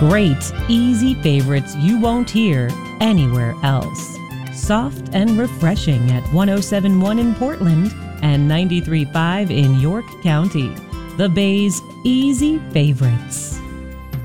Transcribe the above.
Great, easy favorites you won't hear anywhere else. Soft and refreshing at 107.1 in Portland and 93.5 in York County. The Bay's Easy Favorites.